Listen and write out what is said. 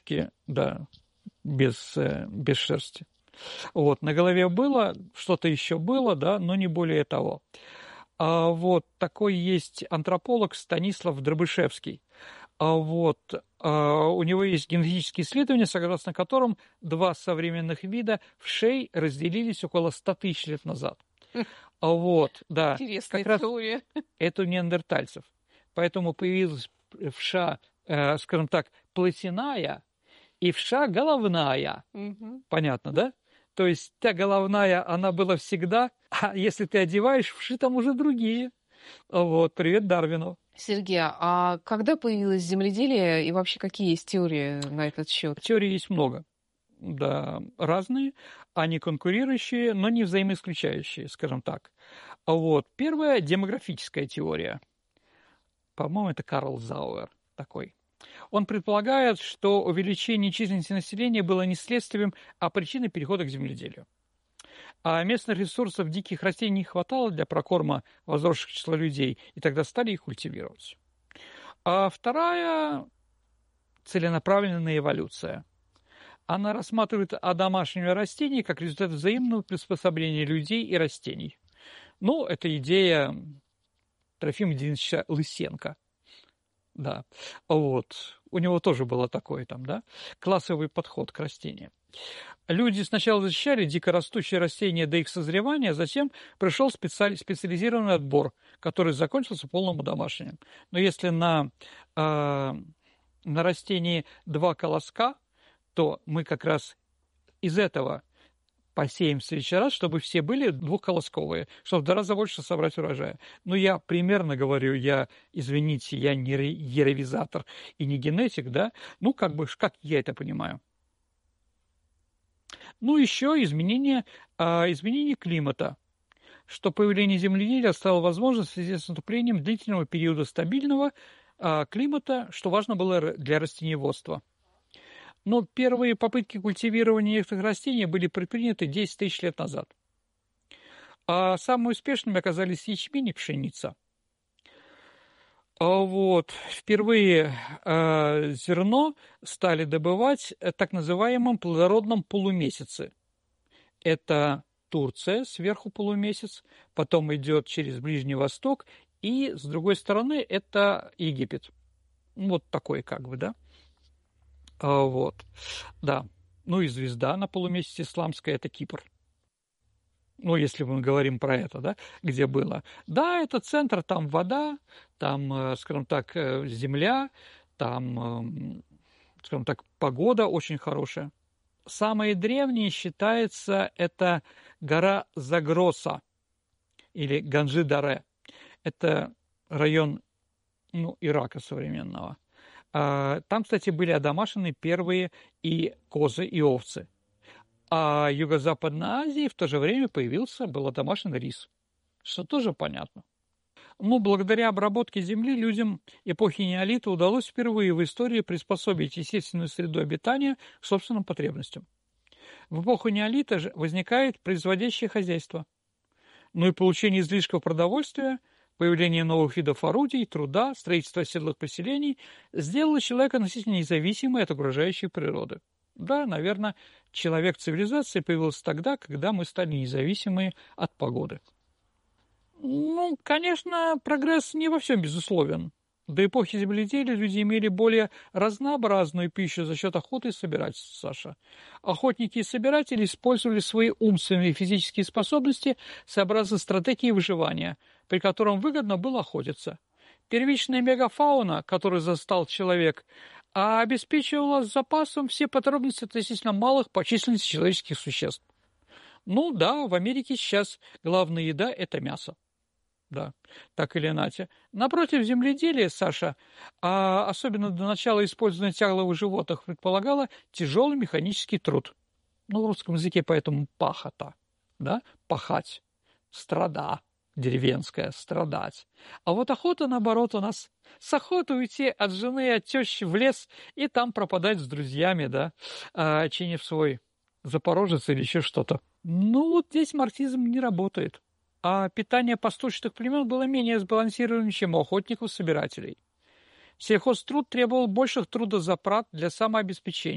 куртки, да, без шерсти. Вот, на голове было, что-то еще было, да, но не более того. Вот такой есть антрополог Станислав Дробышевский. У него есть генетические исследования, согласно которым два современных вида вшей разделились около 100 тысяч лет назад. Да. Интересная как теория. Раз это у неандертальцев. Поэтому появилась вша, скажем так, плотяная и вша головная. Угу. Понятно, да? То есть та головная, она была всегда, а если ты одеваешь, вши там уже другие. Привет Дарвину. Сергей, а когда появилось земледелие и вообще какие есть теории на этот счет? Теорий есть много. Да, разные, они конкурирующие, но не взаимоисключающие, скажем так. Первая – демографическая теория. По-моему, это Карл Зауэр такой. Он предполагает, что увеличение численности населения было не следствием, а причиной перехода к земледелию. А местных ресурсов диких растений не хватало для прокорма возросших числа людей, и тогда стали их культивировать. А вторая – целенаправленная эволюция. Она рассматривает одомашнивание растений как результат взаимного приспособления людей и растений. Это идея Трофима Денисовича Лысенко. Да, у него тоже было такое классовый подход к растениям. Люди сначала защищали дикорастущие растения до их созревания, а затем пришел специализированный отбор, который закончился полным одомашниванием. Но если на растении 2 колоска, то мы как раз из этого посеем в следующий раз, чтобы все были 2-колосковые, чтобы в 2 раза больше собрать урожая. Я примерно говорю, извините, я не еровизатор и не генетик, да, как я это понимаю. Еще изменение климата, что появление земледелия стало возможно в связи с наступлением длительного периода стабильного климата, что важно было для растениеводства. Но первые попытки культивирования некоторых растений были предприняты 10 тысяч лет назад. А самыми успешными оказались ячмень и пшеница. Впервые зерно стали добывать в так называемом плодородном полумесяце. Это Турция, сверху полумесяц, потом идет через Ближний Восток, и с другой стороны это Египет. Такой да. Да. И звезда на полумесяце исламская – это Кипр. Если мы говорим про это, да, где было. Да, это центр, там вода, там, скажем так, земля, там, скажем так, погода очень хорошая. Самое древнее считается это гора Загроса или Ганджи-Даре. Это район Ирака современного. Там, кстати, были одомашены первые и козы, и овцы. А в Юго-Западной Азии в то же время был одомашен рис, что тоже понятно. Благодаря обработке земли людям эпохи неолита удалось впервые в истории приспособить естественную среду обитания к собственным потребностям. В эпоху неолита же возникает производящее хозяйство. И получение излишков продовольствия, появление новых видов орудий, труда, строительство оседлых поселений сделало человека относительно независимым от окружающей природы. Да, наверное, человек-цивилизация появился тогда, когда мы стали независимы от погоды. Конечно, прогресс не во всем безусловен. До эпохи земледелия люди имели более разнообразную пищу за счет охоты и собирательства, Саша. Охотники и собиратели использовали свои умственные и физические способности сообразно стратегии выживания, при котором выгодно было охотиться. Первичная мегафауна, которую застал человек, обеспечивала запасом все потребности относительно малых по численности человеческих существ. Да, в Америке сейчас главная еда – это мясо. Да, так или иначе. Напротив, земледелие, Саша, особенно до начала использования тягловых животных, предполагало тяжелый механический труд. В русском языке поэтому пахота, да, пахать, страда, деревенская, страдать. А охота, наоборот, у нас с охоты уйти от жены и от тещи в лес и там пропадать с друзьями, да, чинив свой Запорожец или еще что-то. Здесь марксизм не работает. А питание пастушных племен было менее сбалансированным, чем у охотников-собирателей. Сельхозтруд требовал больших трудозатрат для самообеспечения.